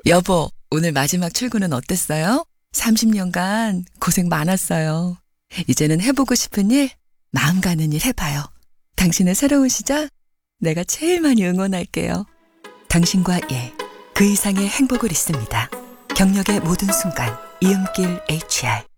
여보, 오늘 마지막 출근은 어땠어요? 30년간 고생 많았어요. 이제는 해보고 싶은 일, 마음 가는 일 해봐요. 당신의 새로운 시작, 내가 제일 많이 응원할게요. 당신과 그 이상의 행복을 있습니다. 경력의 모든 순간, 이음길 HR.